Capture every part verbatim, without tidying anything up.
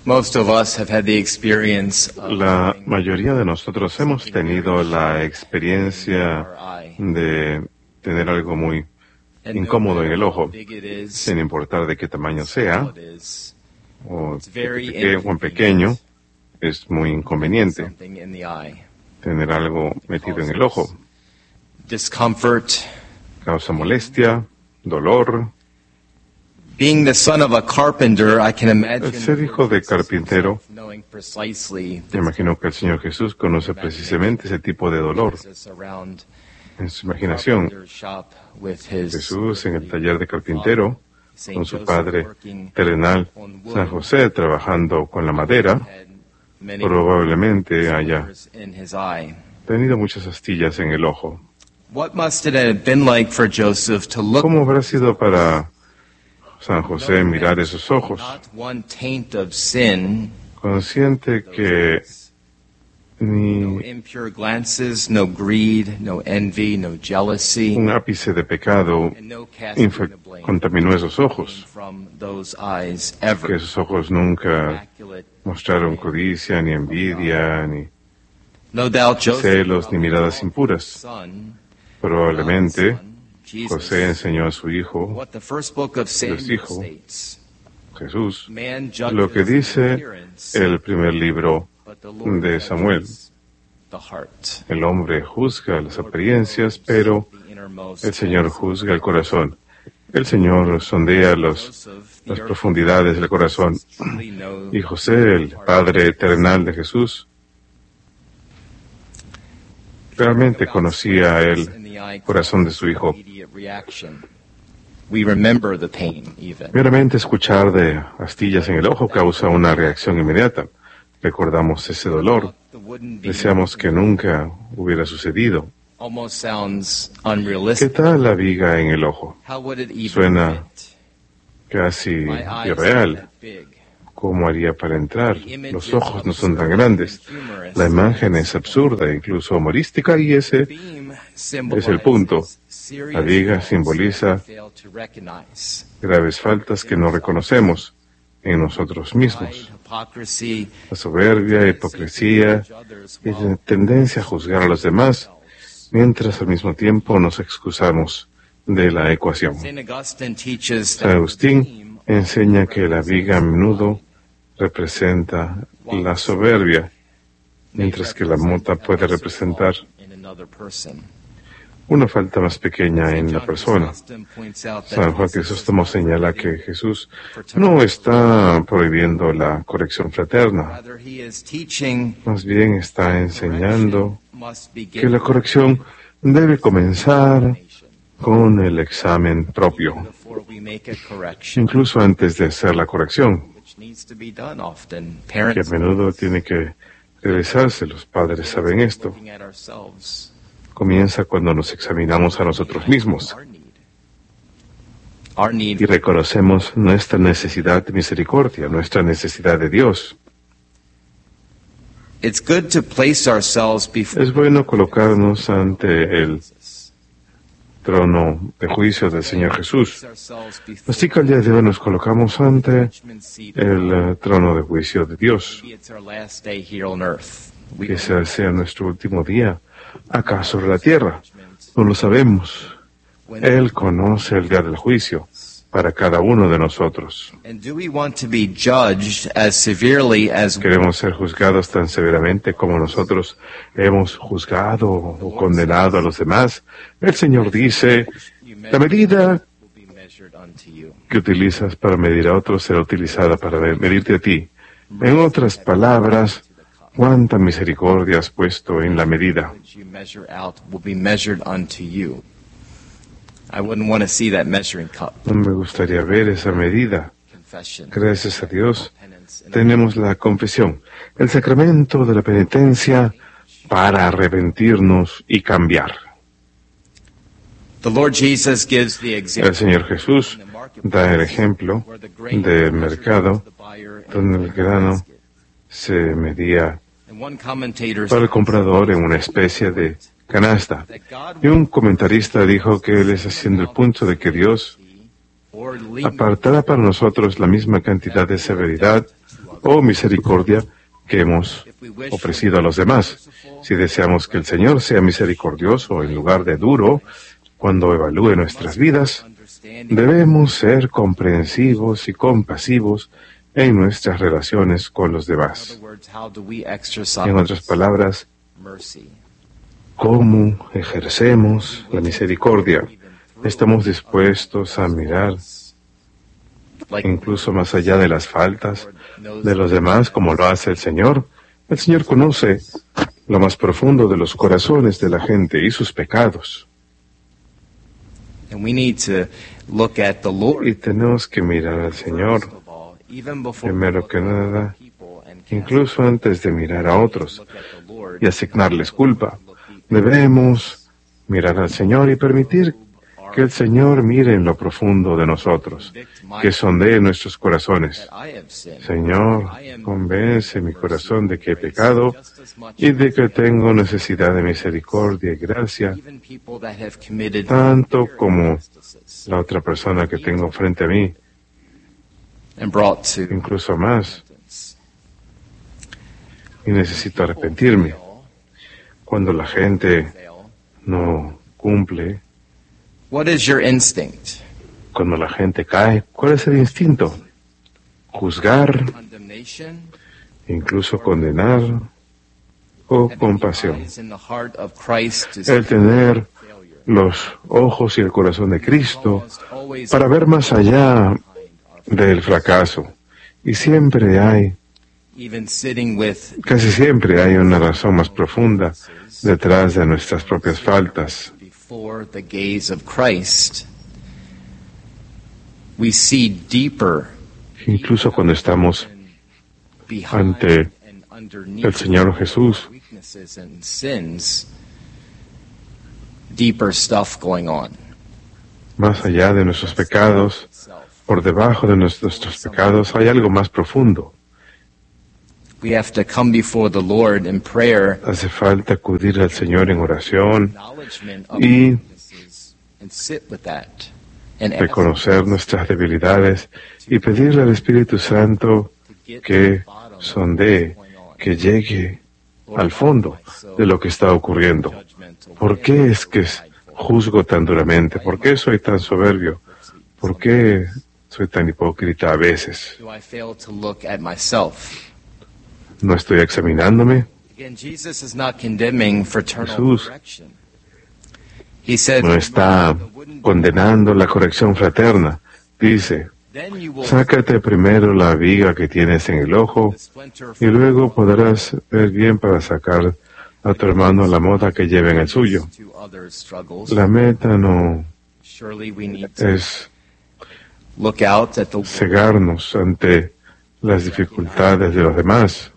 Most of us have had the experience of La mayoría de nosotros hemos tenido la experiencia de tener algo muy incómodo en el ojo, sin importar de qué tamaño sea, o pequeño, pequeño, es muy inconveniente tener algo metido en el ojo. Discomfort. Causa molestia, dolor. Being the son of a carpenter, I can imagine. Al ser hijo de carpintero, me imagino que el Señor Jesús conoce precisamente ese tipo de dolor. En su imaginación, Jesús en el taller de carpintero, con su padre terrenal, San José, trabajando con la madera, probablemente haya tenido muchas astillas en el ojo. ¿Cómo habrá sido para San José mirar esos ojos, consciente que ni un ápice de pecado contaminó esos ojos, que esos ojos nunca mostraron codicia, ni envidia, ni celos, ni miradas impuras? Probablemente José enseñó a su hijo, les dijo, Jesús, lo que dice el primer libro de Samuel. El hombre juzga las apariencias, pero el Señor juzga el corazón. El Señor sondea los, las profundidades del corazón. Y José, el Padre eternal de Jesús, realmente conocía el corazón de su hijo. Meramente escuchar de astillas en el ojo causa una reacción inmediata. Recordamos ese dolor. Deseamos que nunca hubiera sucedido. ¿Qué tal la viga en el ojo? Suena casi irreal. ¿Cómo haría para entrar? Los ojos no son tan grandes. La imagen es absurda, incluso humorística, y ese es el punto. La viga simboliza graves faltas que no reconocemos en nosotros mismos. La soberbia, hipocresía y la tendencia a juzgar a los demás, mientras al mismo tiempo nos excusamos de la ecuación. San Agustín enseña que la viga a menudo representa la soberbia, mientras que la mota puede representar una falta más pequeña en la persona. San Juan Crisóstomo señala que Jesús no está prohibiendo la corrección fraterna, más bien está enseñando que la corrección debe comenzar con el examen propio, incluso antes de hacer la corrección, que a menudo tiene que realizarse. Los padres saben esto. Comienza cuando nos examinamos a nosotros mismos y reconocemos nuestra necesidad de misericordia, nuestra necesidad de Dios. Es bueno colocarnos ante el trono de juicio del Señor Jesús. Así que al día de hoy nos colocamos ante el uh, trono de juicio de Dios. Quizás sea nuestro último día acá sobre la tierra. No lo sabemos. Él conoce el día del juicio para cada uno de nosotros. ¿Queremos ser juzgados tan severamente como nosotros hemos juzgado o condenado a los demás? El Señor dice, la medida que utilizas para medir a otros será utilizada para medirte a ti. En otras palabras, cuánta misericordia has puesto en la medida. No me gustaría ver esa medida. Gracias a Dios, tenemos la confesión, el sacramento de la penitencia para arrepentirnos y cambiar. El Señor Jesús da el ejemplo del mercado donde el grano se medía para el comprador en una especie de canasta. Y un comentarista dijo que él es haciendo el punto de que Dios apartará para nosotros la misma cantidad de severidad o misericordia que hemos ofrecido a los demás. Si deseamos que el Señor sea misericordioso en lugar de duro cuando evalúe nuestras vidas, debemos ser comprensivos y compasivos en nuestras relaciones con los demás. En otras palabras, ¿cómo ejercemos la misericordia? ¿Estamos dispuestos a mirar incluso más allá de las faltas de los demás como lo hace el Señor? El Señor conoce lo más profundo de los corazones de la gente y sus pecados. Y tenemos que mirar al Señor, primero que nada, incluso antes de mirar a otros y asignarles culpa. Debemos mirar al Señor y permitir que el Señor mire en lo profundo de nosotros, que sondee nuestros corazones. Señor, convence mi corazón de que he pecado y de que tengo necesidad de misericordia y gracia, tanto como la otra persona que tengo frente a mí, incluso más. Y necesito arrepentirme. Cuando la gente no cumple, What is your instinct? Cuando la gente cae, ¿cuál es el instinto? Juzgar, incluso condenar, o compasión. El tener los ojos y el corazón de Cristo para ver más allá del fracaso. Y siempre hay, casi siempre hay una razón más profunda detrás de nuestras propias faltas. Before the gaze of Christ, we see deeper, incluso cuando estamos ante el Señor Jesús, deeper stuff going on. Más allá de nuestros pecados, por debajo de nuestros pecados, hay algo más profundo. We have to come before the Lord in prayer. Hace falta acudir al Señor en oración y reconocer nuestras debilidades y pedirle al Espíritu Santo que sondee, que llegue al fondo de lo que está ocurriendo. ¿Por qué es que juzgo tan duramente? ¿Por qué soy tan soberbio? ¿Por qué soy tan hipócrita a veces? ¿No estoy examinándome? Jesús no está condenando la corrección fraterna. Dice, sácate primero la viga que tienes en el ojo y luego podrás ver bien para sacar a tu hermano la mota que lleva en el suyo. La meta no es cegarnos ante las dificultades de los demás.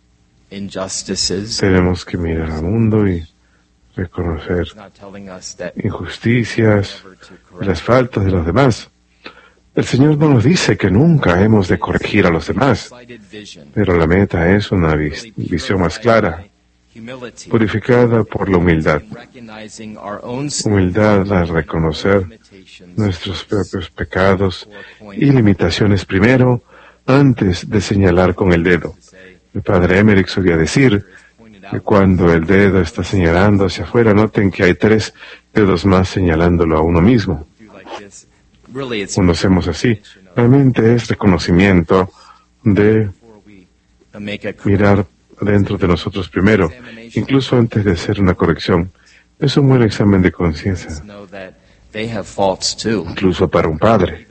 Tenemos que mirar al mundo y reconocer injusticias, las faltas de los demás. El Señor no nos dice que nunca hemos de corregir a los demás, pero la meta es una vis- visión más clara, purificada por la humildad. Humildad al reconocer nuestros propios pecados y limitaciones primero, antes de señalar con el dedo. El padre Emmerich solía decir que cuando el dedo está señalando hacia afuera, noten que hay tres dedos más señalándolo a uno mismo. Cuando hacemos así, realmente es reconocimiento de mirar dentro de nosotros primero, incluso antes de hacer una corrección. Es un buen examen de conciencia, incluso para un padre.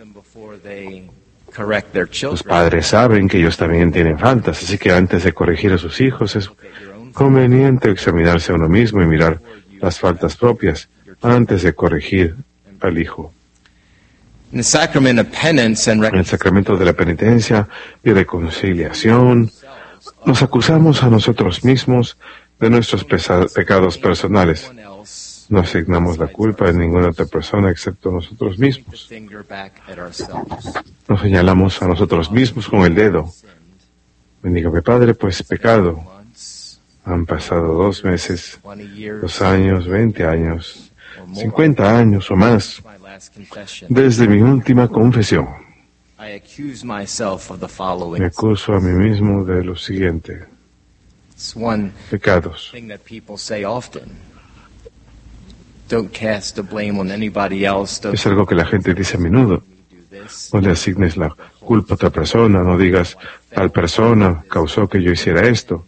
Los padres saben que ellos también tienen faltas, así que antes de corregir a sus hijos es conveniente examinarse a uno mismo y mirar las faltas propias antes de corregir al hijo. En el sacramento de la penitencia y reconciliación, nos acusamos a nosotros mismos de nuestros pesa- pecados personales. No asignamos la culpa a ninguna otra persona excepto a nosotros mismos. Nos señalamos a nosotros mismos con el dedo. Bendígame, Padre, pues pecado. Han pasado dos meses, dos años, veinte años, cincuenta años o más desde mi última confesión. Me acuso a mí mismo de lo siguiente. Pecados. Es algo que la gente dice a menudo. No le asignes la culpa a otra persona, no digas, tal persona causó que yo hiciera esto.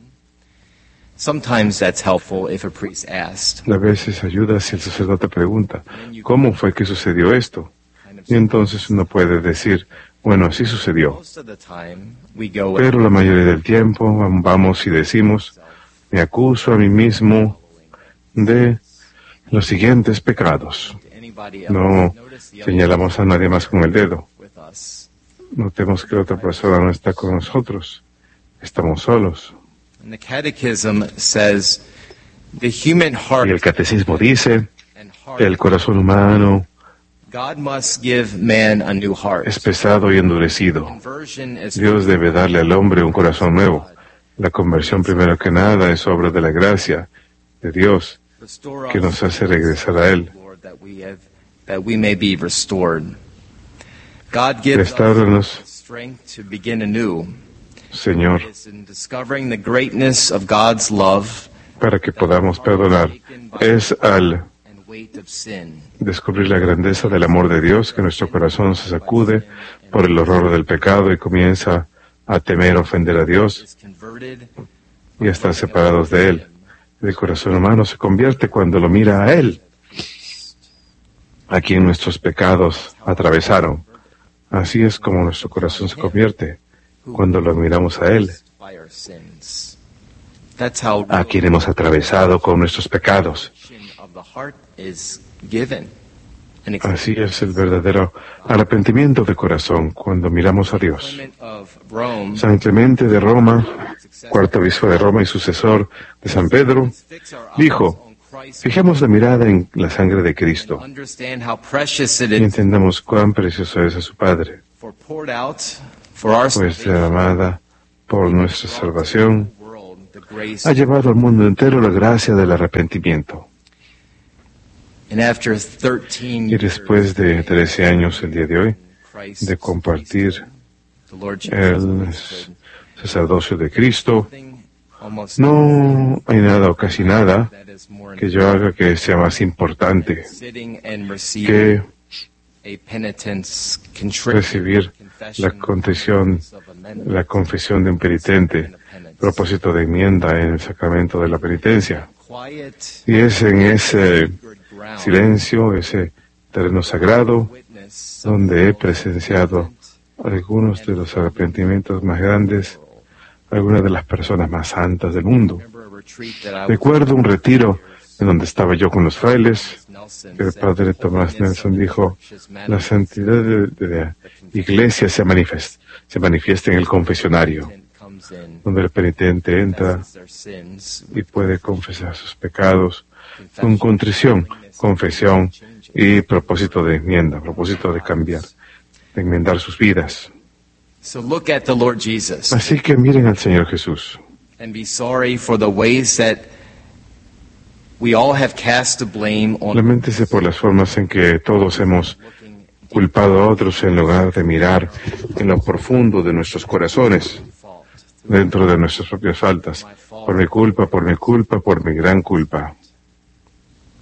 A veces ayuda si el sacerdote pregunta, ¿cómo fue que sucedió esto? Y entonces uno puede decir, bueno, así sucedió. Pero la mayoría del tiempo vamos y decimos, me acuso a mí mismo de los siguientes pecados. No señalamos a nadie más con el dedo. Notemos que la otra persona no está con nosotros. Estamos solos. Y el catecismo dice, el corazón humano es pesado y endurecido. Dios debe darle al hombre un corazón nuevo. La conversión, primero que nada, es obra de la gracia de Dios, que nos hace regresar a Él. Restáuranos, Señor, para que podamos perdonar. Es al descubrir la grandeza del amor de Dios que nuestro corazón se sacude por el horror del pecado y comienza a temer ofender a Dios y a estar separados de Él. El corazón humano se convierte cuando lo mira a Él, a quien nuestros pecados atravesaron. Así es como nuestro corazón se convierte cuando lo miramos a Él, a quien hemos atravesado con nuestros pecados. Así es el verdadero arrepentimiento de corazón cuando miramos a Dios. San Clemente de Roma, cuarto obispo de Roma y sucesor de San Pedro, dijo, fijemos la mirada en la sangre de Cristo y entendamos cuán precioso es a su Padre, pues derramada por nuestra salvación, ha llevado al mundo entero la gracia del arrepentimiento. Y después de trece años el día de hoy, de compartir el sacerdocio de Cristo, no hay nada o casi nada que yo haga que sea más importante que recibir la confesión, la confesión de un penitente, propósito de enmienda en el sacramento de la penitencia. Y es en ese silencio, ese terreno sagrado, donde he presenciado algunos de los arrepentimientos más grandes, algunas de las personas más santas del mundo. Recuerdo un retiro en donde estaba yo con los frailes, que el padre Tomás Nelson dijo, la santidad de, de la iglesia se manifiesta, se manifiesta en el confesionario, donde el penitente entra y puede confesar sus pecados con contrición, confesión y propósito de enmienda, propósito de cambiar, de enmendar sus vidas. Así que miren al Señor Jesús. Laméntese por las formas en que todos hemos culpado a otros en lugar de mirar en lo profundo de nuestros corazones, dentro de nuestras propias faltas. Por mi culpa, por mi culpa, por mi gran culpa.